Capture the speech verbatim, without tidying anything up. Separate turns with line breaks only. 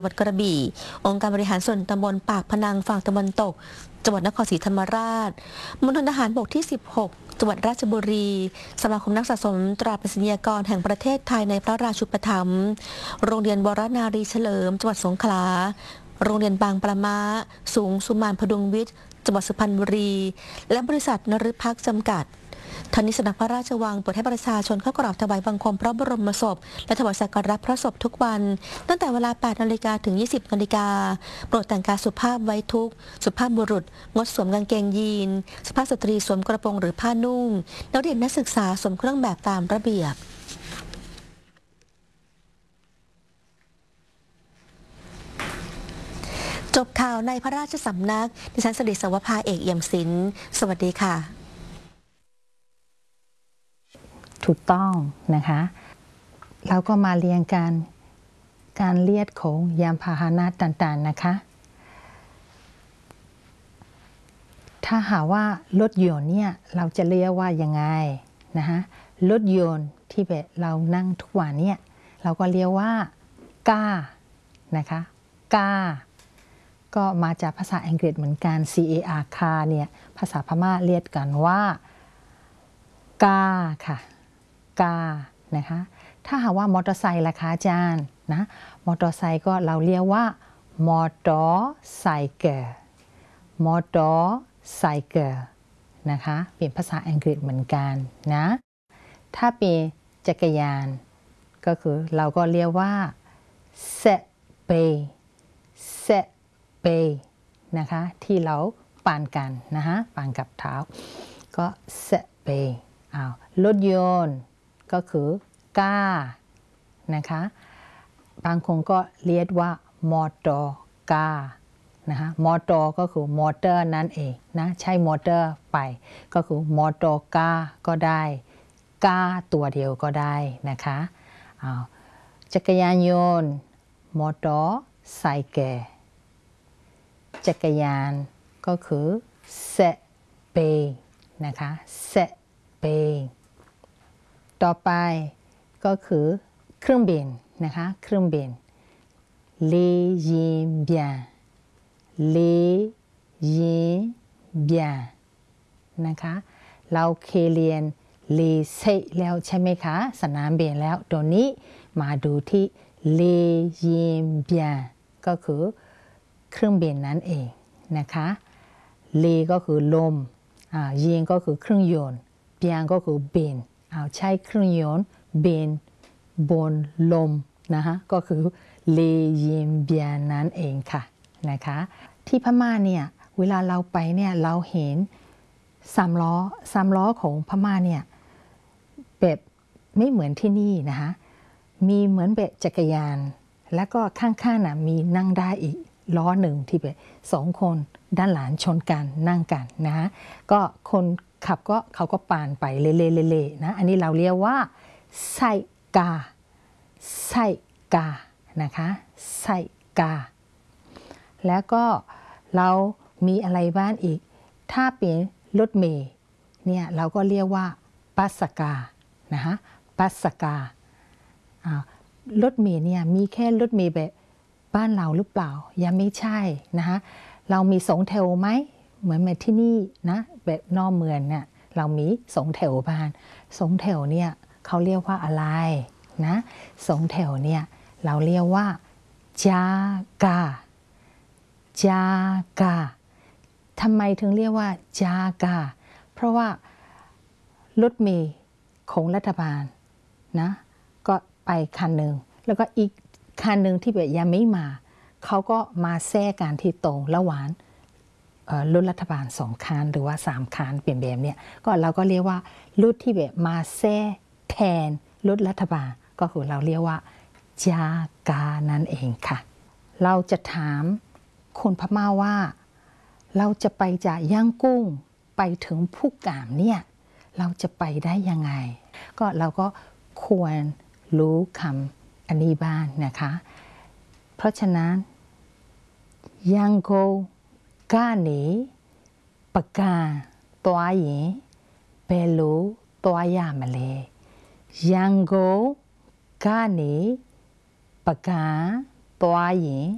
จังหวัดกระบี่องค์การบริหารส่วนตำบลปากพนังฝั่งตะวันตกจังหวัดนครศรีธรรมราชมณฑลทหารบกที่สิบหกจังหวัดราชบุรีสมาคมนักสะสมตราไปรษณียากรแห่งประเทศไทยในพระราชูปถัมภ์โรงเรียนวรนารีเฉลิมจังหวัดสงขลาโรงเรียนบางปะมาสูงสุมานพดุงวิทย์จังหวัดสุพรรณบุรีและบริษัทนฤพักษ์จำกัดทางนี้สำนักพระราชวังเปิดให้ประชาชนเข้ากราบถวายบังคมพระบรมศพและถวายสักการะพระศพทุกวันตั้งแต่เวลา แปดนาฬิกา ถึง ยี่สิบนาฬิกาโปรดแต่งกายสุภาพไว้ทุกข์สุภาพบุรุษงดสวมกางเกงยีนสุภาพสตรีสวมกระโปรงหรือผ้านุ่งนักเรียนนักศึกษาสวมเครื่องแบบตามระเบียบจบข่าวในพระราชสำนักดิฉันสิริสวภาเอกเอี่ยมศิลป์สวัสดีค่ะ
ถูกต้องนะคะเราก็มาเรียงการการเลียดของยานพาหนะต่างๆนะคะถ้าหาว่ารถยนต์เนี่ยเราจะเรียกว่ายังไงนะคะรถยนต์ที่แบบเรานั่งทุกวันเนี่ยเราก็เรียกว่าก้านะคะก้าก็มาจากภาษาอังกฤษเหมือนกัน C A R คาเนี่ยภาษาพม่าเรียกกันว่ากาค่ะกานะคะถ้าหากว่ามอเตอร์ไซค์ล่ะคะอาจารย์นะมอเตอร์ไซค์ก็เราเรียกว่ามอเตอร์ไซเคิลมอเตอร์ไซเคิลนะคะเป็นภาษาอังกฤษเหมือนกันนะถ้าเป็นจักรยานก็คือเราก็เรียกว่าเซเปเซเปนะคะที่เราปั่นกันนะคะปั่นกับเท้าก็เซเปอ้าวรถยนต์ก็คือก้านะคะบางคนก็เรียกว่ามอเตอร์กานะคะมอเตอร์ก็คือมอเตอร์นั่นเองนะใช้มอเตอร์ไปก็คือมอเตอร์กาก็ได้กาตัวเดียวก็ได้นะคะอ้าวจักรยานยนต์มอเตอร์ไซเคิลจักรยานก็คือเซเปนะคะเซเปต่อไปก็คือเครื่องบินนะคะเครื่องบิน les avions bien les avions bien นะคะเราเคยเรียน les เสร็จแล้วใช่ไหมคะสนามบินแล้วตัวนี้มาดูที่ les avions bien ก็คือเครื่องบินนั่นเองนะคะเลก็คือลมอ่ายิงก็คือเครื่องยนต์เบียงก็คือบินเอาใช้เครื่องยนต์บินบนลมนะคะก็คือเลยิงเบียนั่นเองค่ะนะคะที่พม่าเนี่ยเวลาเราไปเนี่ยเราเห็นสามล้อสามล้อของพม่าเนี่ยแบบไม่เหมือนที่นี่นะคะมีเหมือนแบบจักรยานแล้วก็ข้างๆน่ะมีนั่งได้อีกล้อหนึ่งที่แบบสองคนด้านหลังชนกันนั่งกันนะฮะก็คนขับก็เขาก็ปานไปเล่ๆๆนะอันนี้เราเรียกว่าไซกาไซกานะคะไซกาแล้วก็เรามีอะไรบ้างอีกถ้าเป็นรถเมล์เนี่ยเราก็เรียกว่าปัสกานะคะปัสการถเมล์เนี่ยมีแค่รถเมล์แบบบ้านเราหรือเปล่ายังไม่ใช่นะคะเรามีสองแถวไหมเหมือนแบบที่นี่นะแบบนอกเมืองเนี่ยเรามีสองแถวบ้านสองแถวเนี่ยเขาเรียกว่าอะไรนะสองแถวเนี่ยเราเรียกว่าจากาจากาทำไมถึงเรียกว่าจากาเพราะว่ารถเมล์ของรัฐบาลนะก็ไปคันหนึ่งแล้วก็อีกคันหนึ่งที่แบบยังไม่มาเขาก็มาแทรกกันที่ตรงระหว่างรถรัฐบาลสองคันหรือว่าสามคันเปลี่ยนแบบเนี้ยก็เราก็เรียกว่ารถที่แบบมาแทรกแทนรถรัฐบาลก็คือเราเรียกว่าจากานั่นเองค่ะเราจะถามคนพม่าว่าเราจะไปจากย่างกุ้งไปถึงพุกามเนี่ยเราจะไปได้ยังไงก็เราก็ควรรู้คำอันนี้บ้างนะคะเพราะฉะนั้นยังโกกาเนปะกาตัวยิงเปโลตัวยามาเลยยังโกกาเนปะกาตัวยิง